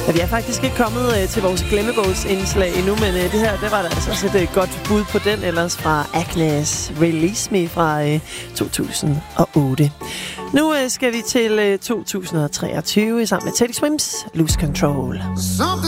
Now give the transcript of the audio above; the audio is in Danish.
Ja, vi er faktisk ikke kommet til vores glemmebogsindslag endnu, men det her, det var da altså også et godt bud på den ellers fra Agnes Release Me fra 2008. Nu skal vi til 2023 sammen med Teddy Swims Lose Control. Something